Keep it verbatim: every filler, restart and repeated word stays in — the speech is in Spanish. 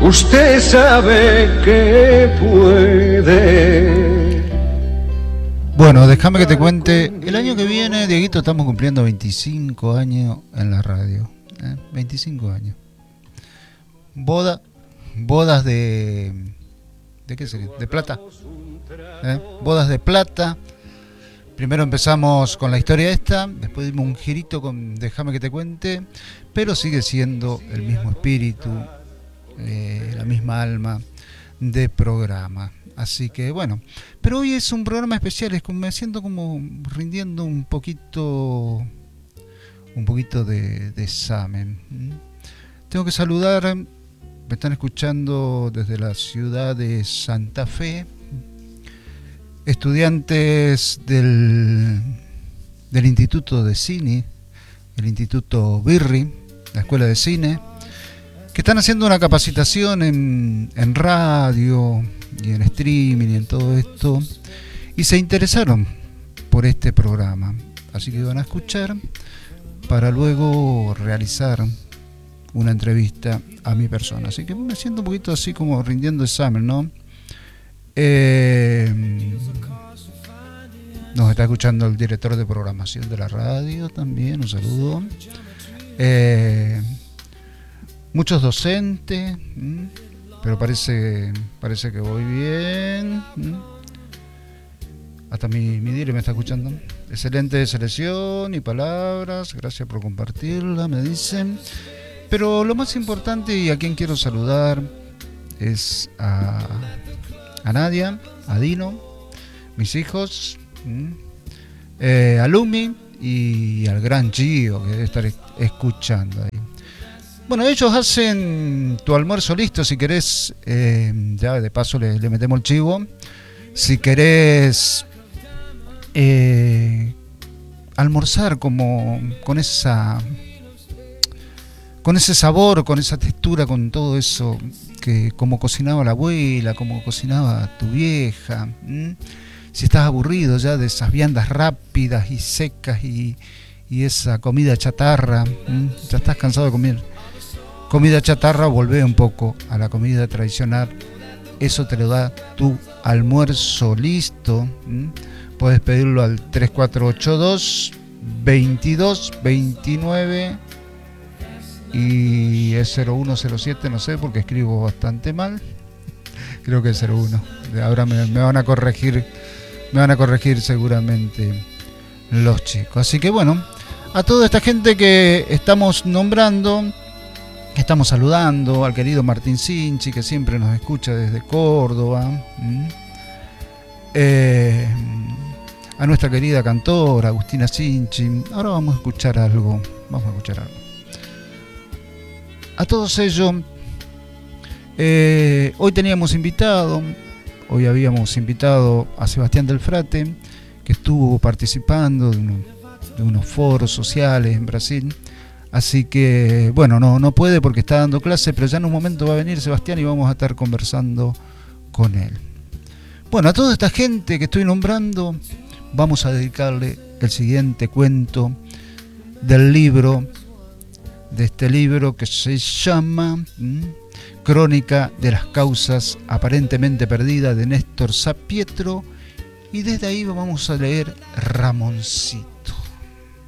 usted sabe que puede. Bueno, déjame que te cuente, el año que viene, Dieguito, estamos cumpliendo veinticinco años en la radio, ¿eh? veinticinco años. Boda, bodas de, ¿de qué sería? De plata, ¿eh? Bodas de plata. Primero empezamos con la historia esta, después dimos un girito con Déjame que te cuente, pero sigue siendo el mismo espíritu, eh, la misma alma de programa. Así que bueno, pero hoy es un programa especial, es como, me siento como rindiendo un poquito, un poquito de, de examen. ¿Mm? Tengo que saludar, me están escuchando desde la ciudad de Santa Fe, estudiantes del, del Instituto de Cine, el Instituto Birri, la Escuela de Cine, que están haciendo una capacitación en, en radio y en streaming y en todo esto, y se interesaron por este programa, así que van a escuchar para luego realizar una entrevista a mi persona, así que me siento un poquito así como rindiendo examen, ¿no? Eh, nos está escuchando el director de programación de la radio también, un saludo. Eh, muchos docentes, ¿m? pero parece parece que voy bien. ¿M? Hasta mi, mi dire me está escuchando. Excelente selección y palabras, gracias por compartirla, me dicen. Pero lo más importante y a quien quiero saludar es a, a Nadia, a Dino, mis hijos, eh, a Lumi y al gran Gio que debe estar escuchando ahí. Bueno, ellos hacen tu almuerzo listo, si querés, eh, ya de paso le, le metemos el chivo, si querés eh, almorzar como con esa, con ese sabor, con esa textura, con todo eso, que como cocinaba la abuela, como cocinaba tu vieja, ¿m? Si estás aburrido ya de esas viandas rápidas y secas y, y esa comida chatarra, ¿m? Ya estás cansado de comer comida chatarra, volvé un poco a la comida tradicional. Eso te lo da tu almuerzo listo. ¿M? Puedes pedirlo al tres cuatro ocho dos, veintidós veintinueve y es cero uno cero siete, no sé porque escribo bastante mal. Creo que es cero uno. Ahora me, me van a corregir, me van a corregir seguramente los chicos. Así que bueno, a toda esta gente que estamos nombrando, que estamos saludando, al querido Martín Sinchi, que siempre nos escucha desde Córdoba, ¿Mm? eh, a nuestra querida cantora Agustina Sinchi. Ahora vamos a escuchar algo, vamos a escuchar algo. A todos ellos, eh, hoy teníamos invitado, hoy habíamos invitado a Sebastián del Frate, que estuvo participando de, uno, de unos foros sociales en Brasil. Así que, bueno, no, no puede porque está dando clase, pero ya en un momento va a venir Sebastián y vamos a estar conversando con él. Bueno, a toda esta gente que estoy nombrando, vamos a dedicarle el siguiente cuento del libro, de este libro que se llama ¿m? Crónica de las causas aparentemente perdidas, de Néstor Sapietro, y desde ahí vamos a leer Ramoncito.